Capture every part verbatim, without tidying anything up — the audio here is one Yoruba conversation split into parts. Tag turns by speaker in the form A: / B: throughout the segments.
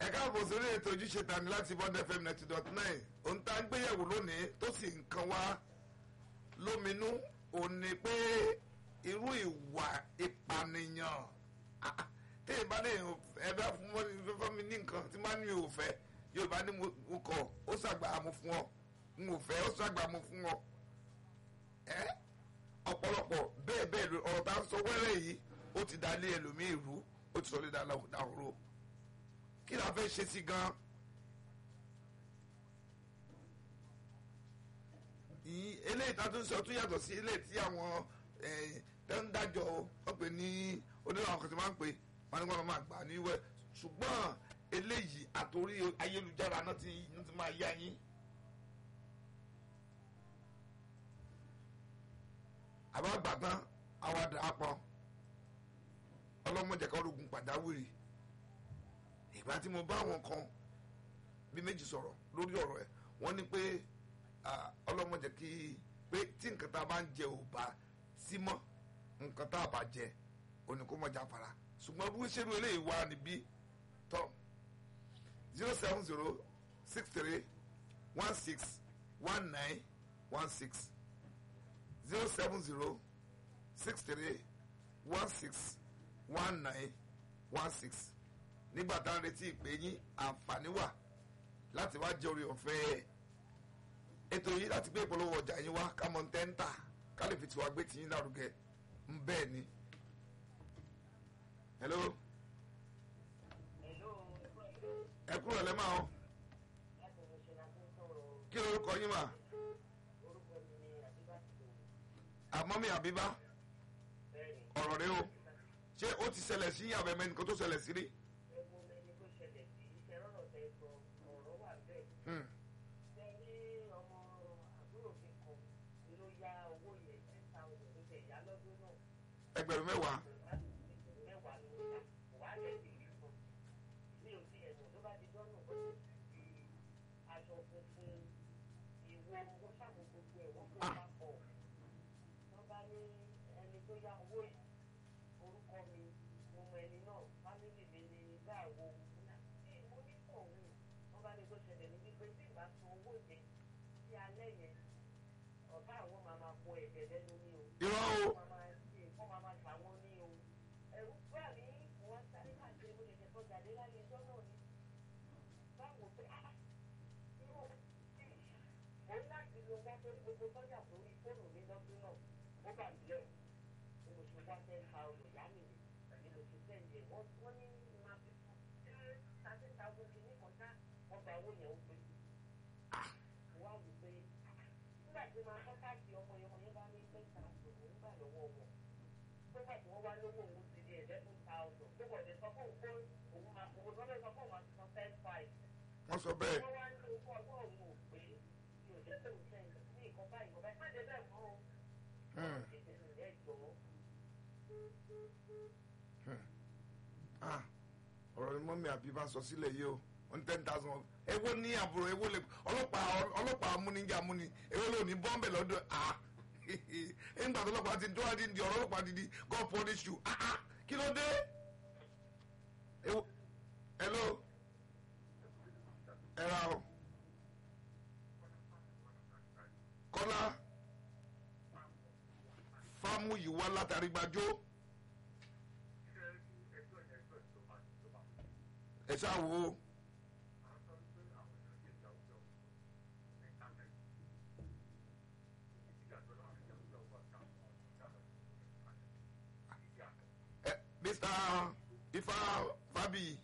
A: ẹ káàbọ̀ sórí ètò ojúṣe tani láti Bond F M ninety dot nine ohun tá a ń gbéyẹ̀wò lónìí tó sì ń kan wá lóminú òun ni pé irú ìwà ìpànìyàn tí ìbá ní ẹ̀dá fún mi ní nǹkan tí máa ní mi ò fẹ́ yóò bá ní mo kọ̀ ó ṣàgbà mo fún ọ n ò fẹ́ ó ṣàgbà mo fún ọ ọ̀pọ̀lọpọ̀ bẹ́ẹ̀ bẹ́ẹ̀ ọ̀rọ̀ tá a sọ wẹ́rẹ́ yìí ó ti dá lé ẹlòmíì rú ó ti sọ lé dahoro kí la fẹ́ ṣe sí gan. eléyìí tá a tún sọ tún yàtọ̀ sí eléyìí tí àwọn tó ń dájọ́ wọ́n pè ní onílò àwọn kan tí wọ́n máa ń pè wọ́n ní wọ́n máa gbà níwẹ̀ ṣùgbọ́n eléyìí àtòrí ayélujára náà ti máa yá yín. àbágbà tán àwọn àdàpọ̀ ọlọ́mọdé kan ológun pàjáwìrì ìgbà tí mo bá àwọn kan bí méjì sọ̀rọ̀ lórí ọ̀rọ̀ ẹ̀ wọ́n ní pé ọlọ́mọdé kí pé tí nǹkan tá a bá ń jẹ ò bá sí mọ́ nǹkan tá a bá jẹ oníkómọjà fara ṣùgbọ́n bí wọ́n ṣe rú eléyìí wá níbí tọ́ zero seven zero six three one six one nine one six zero seven zero six three one six one nine one six nígbà tá à ń retí ìpè yín àǹfààní wà láti wá jẹ orí ọ̀fẹ́ ètò yìí láti gbé ìpolówó ọjà yín wá ká mọ tẹ́ńtà ká lè fi tiwa gbé tiyín lárugẹ ń bẹ́ẹ̀ ni. hello. ẹ kúrò lẹ́ máa ọ́ kí lorúkọ yín mà. àmọ́mí àbíbá ọ̀rọ̀ rẹ o ṣé ó ti ṣẹlẹ̀ sí àbẹ̀mẹ́ nìkan tó ṣẹlẹ̀ sí rí. ẹgbẹ̀rún mẹ́wàá. irọ́ o. wọ́n sọ bẹ́ẹ̀. ọ̀rọ̀ ni mọ́mí àbíbá sọ sílẹ̀ yìí o one ten thousand ewo ní àbúrò ewo lè ọlọ́pàá ọlọ́pàá amúnijẹ́ amúni ewo lè ní bọ́m̀bẹ̀ lọ́dọ̀ ah nígbà tó ọlọ́pàá ti dúró di ọ̀rọ̀ ọlọ́pàá di di God punish you ah ah kí ló dé. hello ẹ̀rọ o kọ́lá fámú yìí wá látàrí gbàjọ. ẹ ṣáà wò ó. Mister Ifa Fabi.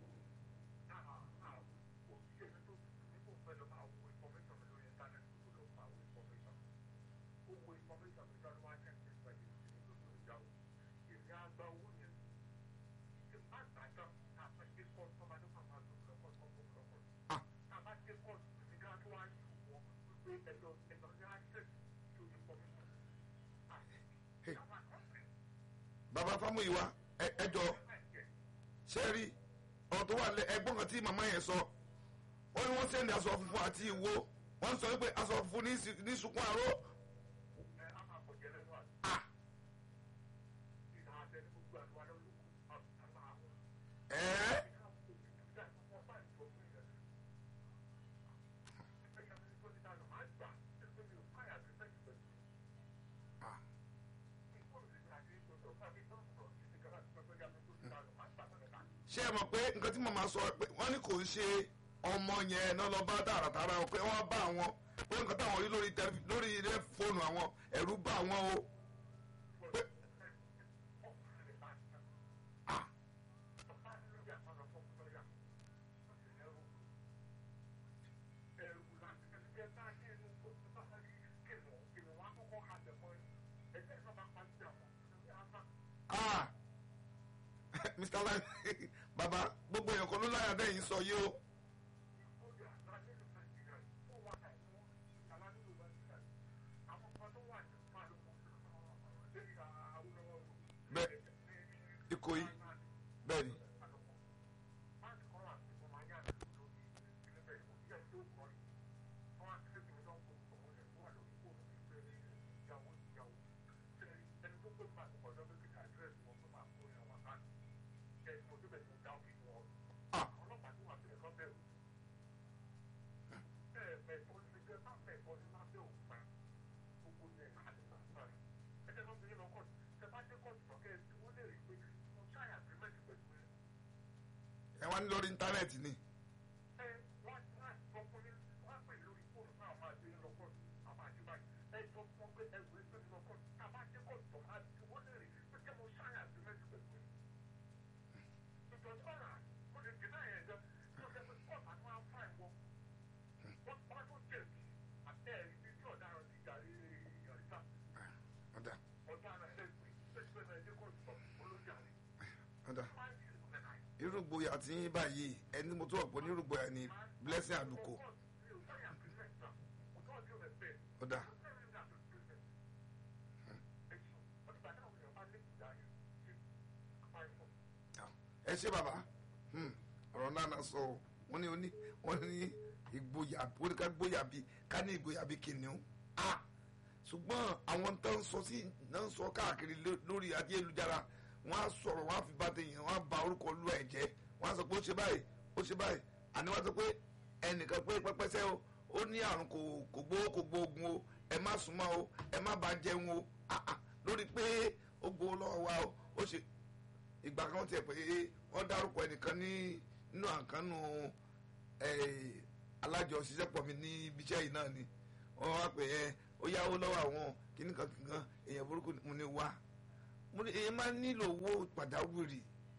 A: Bàbá Fámúyìwá ẹjọ sẹ́ẹ̀rì ọ̀rọ̀ tó wà lẹ ẹgbọ́n kan tí màmá yẹn sọ ó ní wọ́n sẹ́ndì aṣọ funfun àti ìwo wọ́n sọ pé aṣọ funfun ní sunkún àró. ẹ̀ẹ́ ṣé ẹ mọ̀ pé nǹkan tí màmá sọ pé wọ́n ní kò ń ṣe ọmọ yẹn náà lọ bá tààràtààrà o pé wọ́n bá àwọn pé nǹkan táwọn rí lórí tẹlifí lórí ilé fóònù àwọn ẹ̀rù bá àwọn o. pé ah ah Mr. Lai baba gbogbo èèyàn kan ló láyà bẹ́ẹ̀ yín sọ yìí o. bẹ́ẹ̀ Ìkòyí bẹ́ẹ̀ ni. ẹ wá ní lórí íńtánẹ́ẹ̀tì ni. irúgbòyà tí yín báyìí ẹni mo tó ọ̀pọ̀ ní irúgbòyà ni Blessing Àlùkò. ọ̀dà ẹ ṣé bàbá ọ̀rọ̀ náà náà sọ wọ́n ní oní wọ́n ní ìgboyà wọ́n ní ká gbóyà bí ká ní ìgboyà bí kìnìún ṣùgbọ́n àwọn tó ń sọ sí náà ń sọ káàkiri lórí ayélujára wọ́n á sọ̀rọ̀ wọ́n á fi bàtẹ yẹn wọ́n á ba orúkọ lu ẹ̀ jẹ́ wọ́n á sọ pé ó ṣe báyìí ó ṣe báyìí àní wọ́n sọ pé ẹnìkan pé pẹ́pẹ́sẹ́ o ó ní àrùn kò kò gbówó kò gbóògùn o ẹ má súnmọ́ o ẹ má bá jẹun o lórí pé ó gbówó lọ́wọ́ wa o ó ṣe ìgbà kan tiẹ̀ pé wọ́n dárúkọ ẹnìkan ní nínú àǹkánu alájọṣiṣẹ́pọ̀ mi ní ibiṣẹ́ yìí náà ni wọ́n wá pé ẹ ó yáwó lọ́wọ́ àwọn kìnnìkan kìnnìkan èèyàn burúkú mo ní wá mo ní èèyàn máa nílò owó pàjáwìrì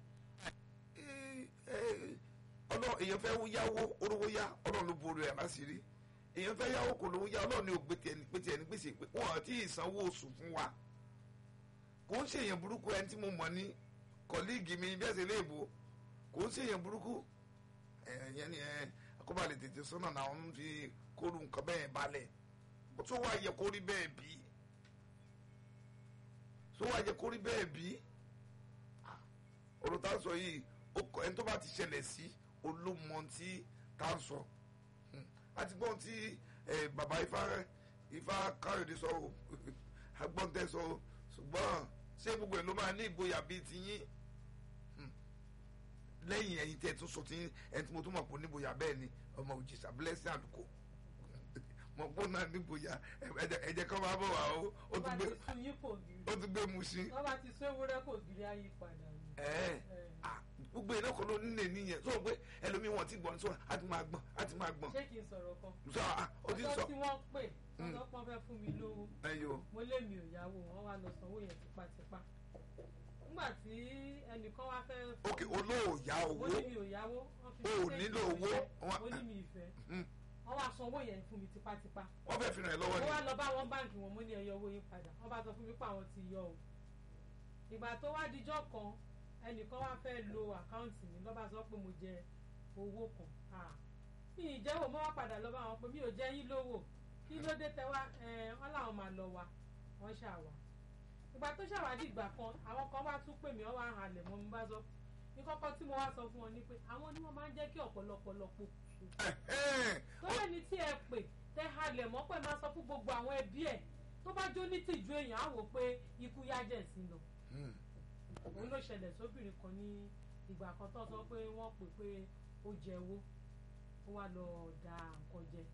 A: ọlọ́run èèyàn fẹ́ yáwó orówó yá ọlọ́run ló borí ẹ̀ láṣìírí èèyàn fẹ́ yáwó kò lówó yá ọlọ́run ní ògbé tiẹ̀ ní pété ẹni gbèsè pé wọ́n àti ìsanwó oṣù fún wa kò ń ṣe èèyàn burúkú ẹni tí mo mọ̀ ní kọ́líìgì mi bí ẹ̀sẹ̀ léèbó kò ń ṣe èèyàn burúkú ẹ̀yẹn ni ẹ̀ akọ́bà lè tètè sọ́nà náà ń fi kóru nǹkan bẹ́ẹ̀ balẹ̀ ó tún wá yẹ kó rí bẹ́ẹ̀ bí tó wá yẹ kó rí bẹ́ẹ̀ bí ọ̀rọ̀ tá a sọ yìí ẹni tó bá ti ṣẹlẹ̀ sí olómọ tí tá a sọ àti gbọ́n tí bàbá ifá ifá káyọ̀dé sọ o agbọ́ntẹ́ sọ o ṣùgbọ́n ṣé gbogbo ẹ̀ ló máa ní ìgboyà bíi ti yín lẹ́yìn ẹ̀yin tí ẹ tún sọ tí ẹni tí mo tún mọ̀ pé onígboyà bẹ́ẹ̀ ni ọmọ Òjìṣà Blessing Àlùkò mọ̀ pé náà nígboyà ẹ̀jẹ̀ kan máa bọ̀ wá o ó tún gbé ó tún gbé Mushin.
B: wọ́n bá ti sọ ewúrẹ́ kò gírí ayé padà ni.
A: gbogbo iná kan ló nílé níyẹn sọ pé ẹlòmíì wọn ti gbọ́n sọ á ti máa gbọ́n á ti máa gbọ́n.
B: ṣé kí n sọ̀rọ̀ kan.
A: sọ ó ti sọ.
B: ọjọ́ tí wọ́n pè ọjọ́ pọ́n fẹ́ fún mi lówó. mo lé mi ò yáwó wọn wá lọ sanwó yẹn tipátipá. nígbà tí ẹnìkan wá fẹ́.
A: ok olóòyà owó.
B: mo ní mi ò yáwó.
A: o ò nílò owó.
B: mo ní mi ìfẹ́. wọ́n wá sanwó yẹn fún mi tipátipá.
A: wọ́n fẹ́ fi ràn ẹ́ lọ́wọ́ ni.
B: mo wá lọ bá wọn báǹkì wọn mo ní ẹ yọ owó yín padà wọ́n bá sọ fún mi pé àwọn ti yọ o. ìgbà tó wá dijọ́ kan ẹnìkan wá fẹ́ lo àkáǹtì mi lọ́ba sọ pé mo jẹ owó kan mi ì jẹ́wọ́ mo wá padà lọ́ba àwọn pé mi ò jẹ́ yín lówó kí ló dé tẹ wá wọ́n làwọn máa lọ wa wọ́n ṣàwà ìgbà tó ṣàwádìí ìgbà kan àwọn kan wá tún pè mí wọ́n wá halẹ̀ mọ́ mi bá sọ ní kọ́kọ́ tí mo wá sọ fún wọn ni pé àwọn ni wọ́n máa ń jẹ́ kí ọ̀pọ̀lọpọ̀ lọ pokùnso tó lẹ́ni tí ẹ pè tẹ halẹ̀ mọ́ pé máa sọ fún gbogbo àwọn ẹbí ẹ̀ tó bá jó ní tìjú èèyàn á wò pé ikú yájẹ̀ sí lọ òun ló ṣẹlẹ̀ sóbìnrin kan ní ìgbà kan tó sọ pé wọ́n pè pé ó jẹ owó ó wá lọ da nǹkan jẹ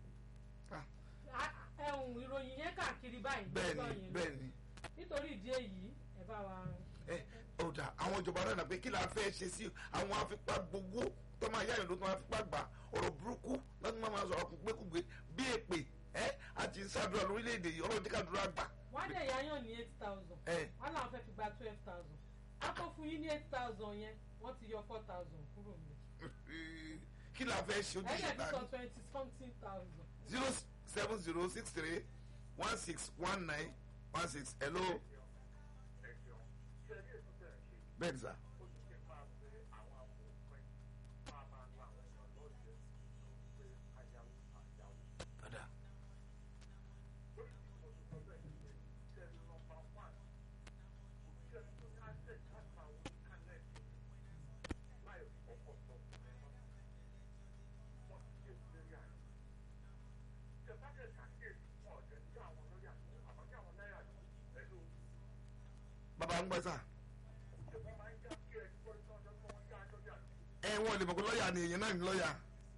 B: ẹ̀hún ìròyìn yẹn káàkiri báyìí
A: bẹ́ẹ̀ni bẹ́ẹ̀ni
B: nítorí ìdí èyí ẹ bá wa
A: ẹ ọ̀dà àwọn ìjọba náà pé kí la fẹ́ ṣe sí àwọn afipá gbogbo tó máa yáyọ̀ ló tó máa fipá gbà ọ̀rọ̀ burúkú lọ́dún máa sọ̀rọ̀ kúgbékúgbé bí èpè ẹ àti ìsàdúrà lórílẹ̀‐èdè yìí ọlọ́run díkà dúró àgbà.
B: wọ́n á dẹ̀ yáyàn ní eight thousand wọ́n làwọn fẹ́ fi gba twelve thousand akọ fún yín ní eight thousand yẹn wọ́n ti yọ four thousand kúrò mi.
A: kí la fẹ́ ṣe ojúṣe
B: ẹ̀yẹ̀ ti sọ twenty something thousand.
A: zero seven zero six three one six one nine one six hello. bẹ́ẹ̀ ni sà. padà. bàbá ń gbọ́ sà. ẹ wọ́n lè mọ̀ pé lọ́ọ̀yà ni èèyàn náà ní lọ́ọ̀yà.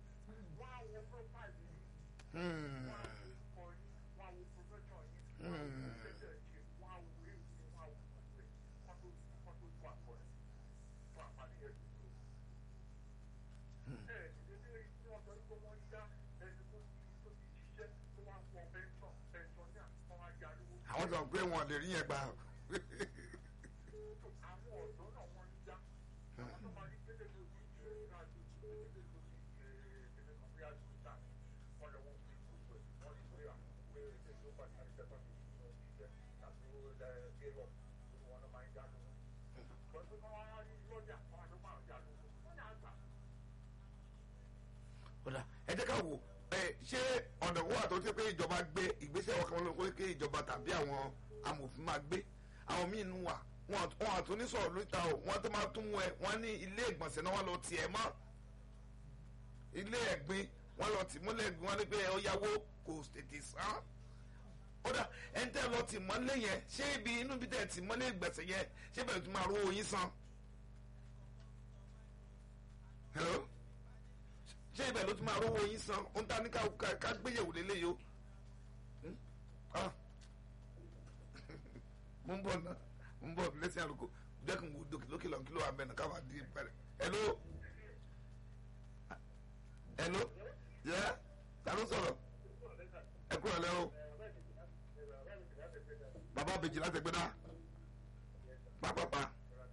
A: àwọn sọ pé wọn lè rí yẹn gbà. ẹ jẹ́ ká wò ẹ ṣé ọ̀nà wà tó ṣe pé ìjọba gbé ìgbésẹ̀ ọ̀kan ló pé kí ìjọba tàbí àwọn amòfin máa gbé àwọn míì nù wà wọn àtúní sọ̀rọ̀ lóta o wọn tó máa tún mú ẹ wọn ní ilé ìgbọ̀nsẹ̀ náà wọn lọ tiẹ̀ mọ́ ilé ẹ̀gbin wọn lọ tì mọ́lẹ̀ ẹ̀gbin wọn ní pé ọ yáwó kò tètè san kódà ẹ̀ ń tẹ́ lọ tì mọ́lẹ̀ yẹn ṣé ibi inú bí tẹ̀ tì mọ́lẹ̀ ìgbọ̀nsẹ̀ yẹn ṣé bẹ̀rẹ̀ tó máa rówó yín san. Hello? ṣé ibẹ̀ ló ti máa rówó yín san ohun tá a ní ká gbéyẹ̀wò lélẹ́yìí o mo ń bọ̀ náà mo ń bọ̀ lẹ́sìn àlùkò jẹ́ kí n wo dókè lókè lọ́n kí ló wà bẹ́ẹ̀ náà káwá di pẹ̀rẹ̀ hello hello yẹ ta ló sọ̀rọ̀ ẹ kúrò lẹ́ o bàbá bèjì láti gbé dá pápápá.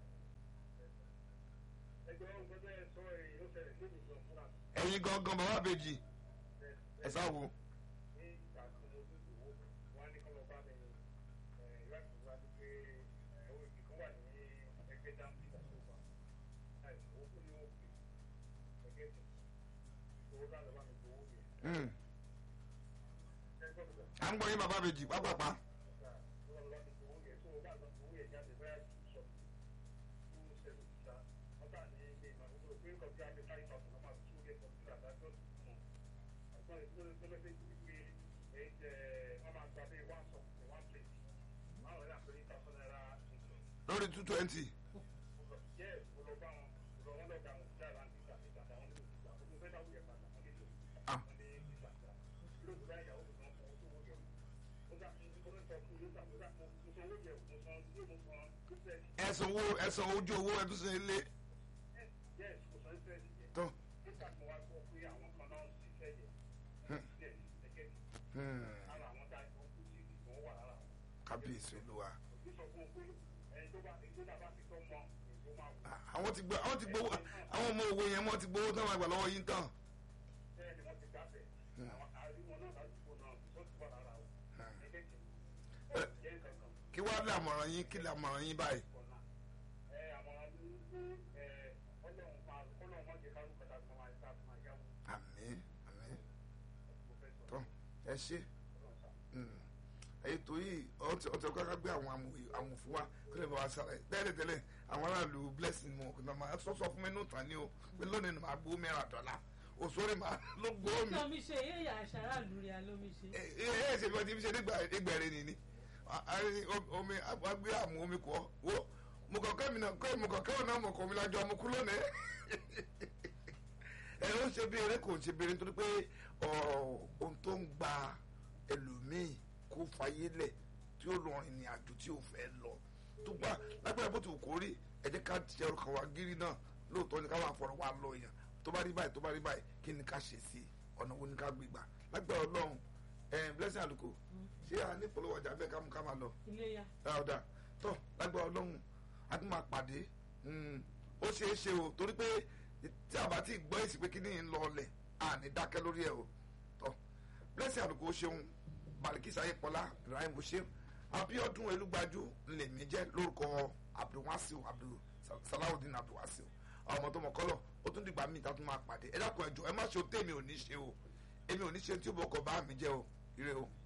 A: ẹ̀yin gangan bàbá bèjì ẹ sáwo. à ń gbọ́ yín bàbá bèjì pápápá. lórí two twenty. ẹ̀sùn owó ẹ̀sùn ojú owó ẹ̀dúnṣe ilé. tó. kábíyèsí olúwa. àwọn ti gbọ́ àwọn ti gbowó àwọn ọmọ òwe yẹn wọ́n ti gbowó tán máa gbà lọ́wọ́ yín tán. kí wàá lè àmọ̀ràn yín kí lè àmọ̀ràn yín báyìí. àmín àmín tó ẹ ṣe ètò yìí ọtí ọkọ ká gbé àwọn amòfin wa kí lè bá wa sára ẹ tẹ́lẹ̀tẹ́lẹ̀ àwọn aráàlú blessing mu ọkùnrin máa sọ́sọ́ fún mi nùtàn ni o pé lónìí ni màá gbó mẹ́ra dọ́là òṣèré máa ló gbó mi.
B: lómi ṣe yé ìyá àṣàrà lórí alómi ṣe.
A: ẹ ẹ ṣe bí wọ́n ti fi ṣe nígbẹ̀rẹ̀ nìní omi agbé àmú omi kọ́ wo mo kọ̀kẹ́ mi náà kọ́ mo kọ̀kẹ́ wọn náà mọ̀ kọ́ mi lájọ ọmọ kú lónìí. ẹ ló ń ṣe bí eré kò ń ṣe bí eré nítorí pé ohun tó ń gba ẹlòmíì kó fayé lẹ̀ tí ó lọ ìrìn àjò tí ó fẹ́ lọ tó gbà lágbára bó ti wù kó rí ẹ jẹ́ ká ṣe ọkàn wa gírí náà lóòótọ́ ni ká wà fọ̀rọ̀ wa lọ èèyàn tó bá rí báyìí tó bá rí báyìí kí ni ká ṣe sí ọ̀nà wo ni ká gbé gbà lágbára ọlọ́run ẹ̀ Blessing Àlùkò ṣé a ní polówó ọjà bẹ́ẹ̀ ká mú ká máa lọ.
B: ilé ya.
A: ọ̀dà tó lágbára ọlọ́run a tún máa pàdé ó ṣeé ṣe o torí pé tí a bá ti gbọ́ èsì pé kí ni ń lọ ọlẹ̀ à ní dákẹ́ lórí ẹ̀ o tó Blessing Àlùkò ṣeun Balikisa Ayépọlá Ibrahim Bashir Abíọ́dún Elúgbájú lèmi jẹ́ lórúkọ Abdulwasiu Abdul Salawudeen Abdulwasiu àwọn ọmọ tó mọ kọ́lọ̀ ó tún dìgbà míì tá tún máa pàdé ẹ dákun ẹ jọ̀ọ́ ẹ má ṣe o tèmi ò ní ṣe o èmi ò ní ṣe tí ó bọ̀ ọkọ̀ bá mi jẹ́ o ire o.